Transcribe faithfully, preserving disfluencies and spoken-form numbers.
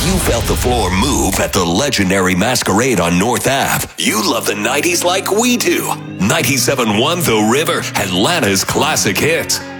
you felt the floor move at the legendary Masquerade on North Ave, you love the nineties like we do. ninety-seven point one The River, Atlanta's classic hits.